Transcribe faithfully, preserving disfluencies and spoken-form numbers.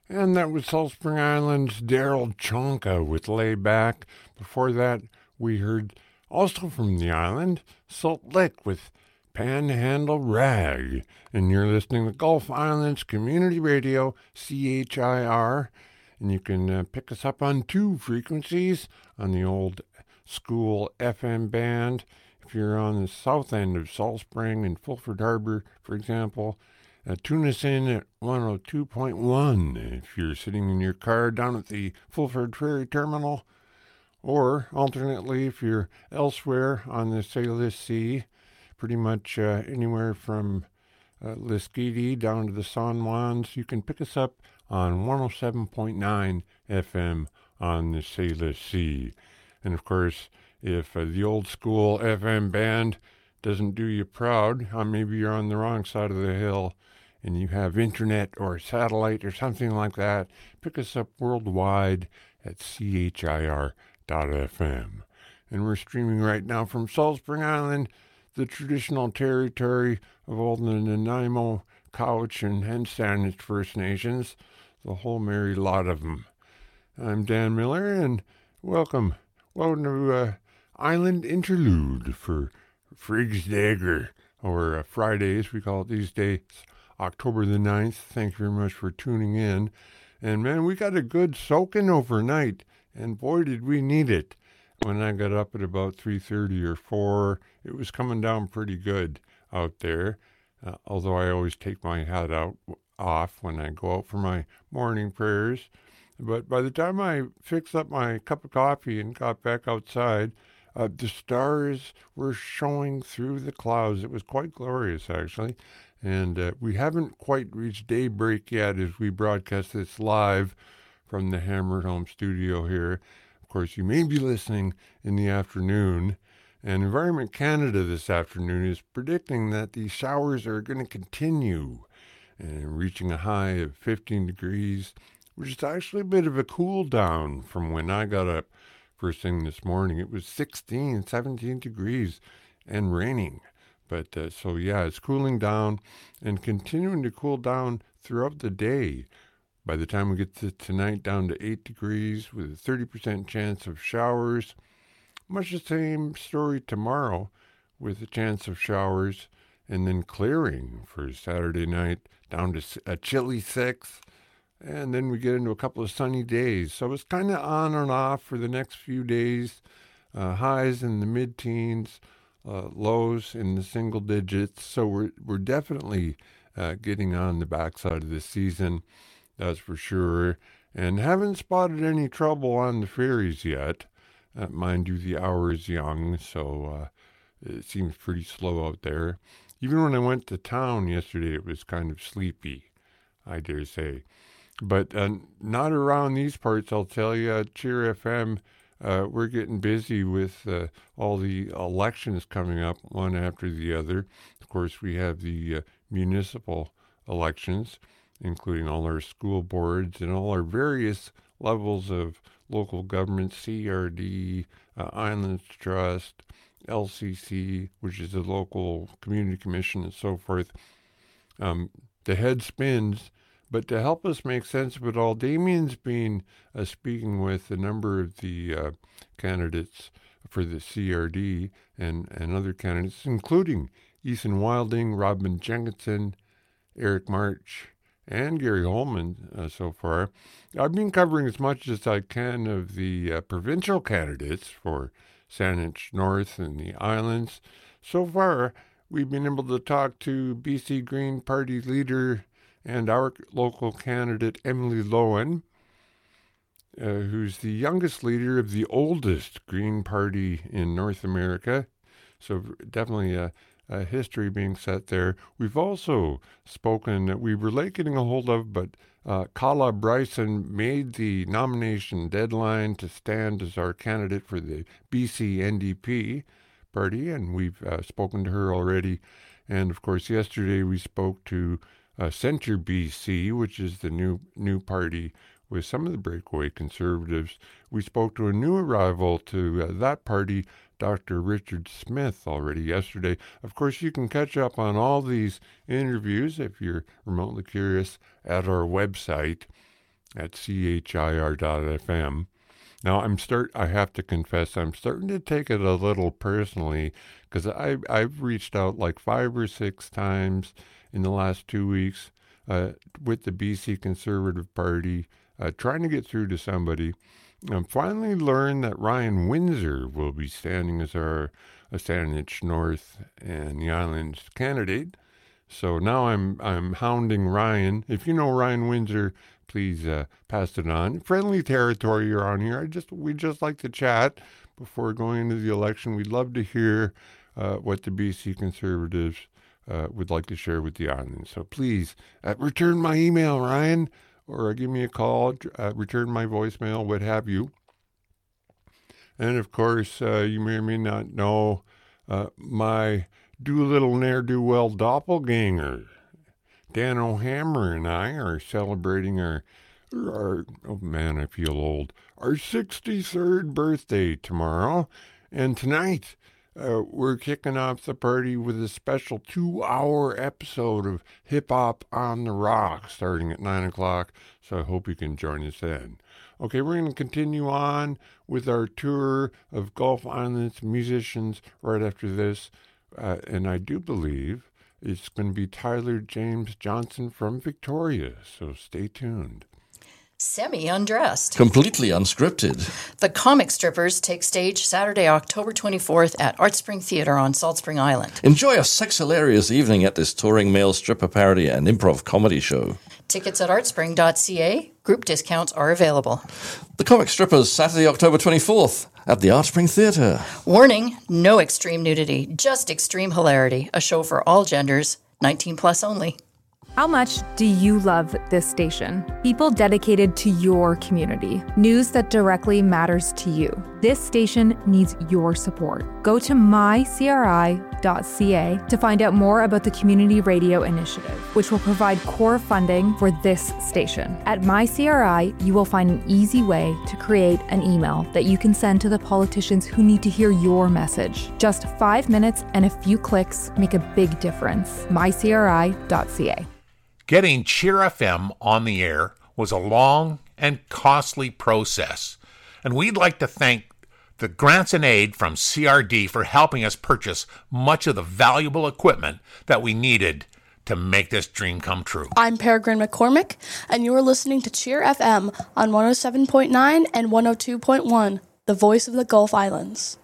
And that was Salt Spring Island's Daryl Chonka with Lay Back. Before that, we heard also from the island, Salt Lick with Panhandle Rag. And you're listening to Gulf Islands Community Radio, C H I R. And you can uh, pick us up on two frequencies on the old school F M band. If you're on the south end of Salt Spring and Fulford Harbor, for example, Uh, tune us in at one oh two point one if you're sitting in your car down at the Fulford Ferry Terminal, or alternately if you're elsewhere on the Salish Sea, pretty much uh, anywhere from uh, Liskiti down to the San Juans, you can pick us up on one oh seven point nine F M on the Salish Sea. And of course, if uh, the old school F M band doesn't do you proud, uh, maybe you're on the wrong side of the hill, and you have internet or satellite or something like that, pick us up worldwide at C H I R dot F M. And we're streaming right now from Salt Spring Island, the traditional territory of all the Nanaimo, Cowichan, and Saanich First Nations, the whole merry lot of them. I'm Dan Miller, and welcome. Welcome to uh, Island Interlude for Friggs Dagger, or uh, Fridays, we call it these days. October the ninth. Thank you very much for tuning in. And man, we got a good soaking overnight, and boy, did we need it. When I got up at about three thirty or four, it was coming down pretty good out there, uh, although I always take my hat out off when I go out for my morning prayers. But by the time I fixed up my cup of coffee and got back outside, uh, the stars were showing through the clouds. It was quite glorious, actually. And uh, we haven't quite reached daybreak yet as we broadcast this live from the Hammered Home studio here. Of course, you may be listening in the afternoon. And Environment Canada this afternoon is predicting that the showers are going to continue, and reaching a high of fifteen degrees, which is actually a bit of a cool down from when I got up first thing this morning. It was sixteen, seventeen degrees and raining. But uh, so, yeah, it's cooling down and continuing to cool down throughout the day. By the time we get to tonight, down to eight degrees with a thirty percent chance of showers. Much the same story tomorrow with a chance of showers, and then clearing for Saturday night down to a chilly six. And then we get into a couple of sunny days. So it's kind of on and off for the next few days. Uh, highs in the mid-teens. Uh, lows in the single digits, so we're we're definitely uh, getting on the backside of the season, that's for sure. And haven't spotted any trouble on the ferries yet. Uh, mind you, the hour is young, so uh, it seems pretty slow out there. Even when I went to town yesterday, it was kind of sleepy, I dare say. But uh, not around these parts, I'll tell you. At Cheer F M, Uh, we're getting busy with uh, all the elections coming up, one after the other. Of course, we have the uh, municipal elections, including all our school boards and all our various levels of local government, C R D, uh, Islands Trust, L C C, which is the local community commission, and so forth. Um, the head spins. But to help us make sense of it all, Damien's been uh, speaking with a number of the uh, candidates for the C R D and, and other candidates, including Ethan Wilding, Robin Jenkinson, Eric March, and Gary Holman uh, so far. I've been covering as much as I can of the uh, provincial candidates for Saanich North and the islands. So far, we've been able to talk to B C Green Party leader and our local candidate, Emily Lowen, uh, who's the youngest leader of the oldest Green Party in North America. So definitely a, a history being set there. We've also spoken, that we were late getting a hold of, but uh, Kala Bryson made the nomination deadline to stand as our candidate for the B C N D P party, and we've uh, spoken to her already. And, of course, yesterday we spoke to Uh, Centre B C, which is the new new party with some of the breakaway conservatives. We spoke to a new arrival to uh, that party, Doctor Richard Smith, already yesterday. Of course, you can catch up on all these interviews if you're remotely curious at our website, at C H I R dot F M. Now, I'm start. I have to confess, I'm starting to take it a little personally because I I've reached out like five or six times in the last two weeks uh, with the B C Conservative Party, uh, trying to get through to somebody. I finally learned that Ryan Windsor will be standing as our uh, Saanich North and the Islands candidate. So now I'm I'm hounding Ryan. If you know Ryan Windsor, please uh, pass it on. Friendly territory you're on here. I just we just like to chat before going into the election. We'd love to hear uh, what the B C Conservatives uh, would like to share with the island. So please uh, return my email, Ryan, or uh, give me a call. Uh, return my voicemail, what have you. And of course, uh, you may or may not know uh, my Doolittle ne'er-do-well doppelganger. Dan O'Hammer and I are celebrating our, our, oh man, I feel old, our sixty-third birthday tomorrow. And tonight, uh, we're kicking off the party with a special two-hour episode of Hip Hop on the Rocks starting at nine o'clock. So I hope you can join us then. Okay, we're going to continue on with our tour of Gulf Islands musicians right after this. Uh, and I do believe it's going to be Tyler James Johnson from Victoria, so stay tuned. Semi-undressed. Completely unscripted. The Comic Strippers take stage Saturday, October twenty-fourth at Art Spring Theatre on Salt Spring Island. Enjoy a sex-hilarious evening at this touring male stripper parody and improv comedy show. Tickets at artspring dot c a. Group discounts are available. The Comic Strippers, Saturday, October twenty-fourth at the Art Spring Theatre. Warning, no extreme nudity, just extreme hilarity. A show for all genders, nineteen plus only. How much do you love this station? People dedicated to your community. News that directly matters to you. This station needs your support. Go to my c r i dot c a to find out more about the Community Radio Initiative, which will provide core funding for this station. At MyCRI, you will find an easy way to create an email that you can send to the politicians who need to hear your message. Just five minutes and a few clicks make a big difference. my c r i dot c a. Getting Cheer F M on the air was a long and costly process, and we'd like to thank the grants and aid from C R D for helping us purchase much of the valuable equipment that we needed to make this dream come true. I'm Peregrine McCormick, and you're listening to Cheer F M on one oh seven point nine and one oh two point one, the voice of the Gulf Islands.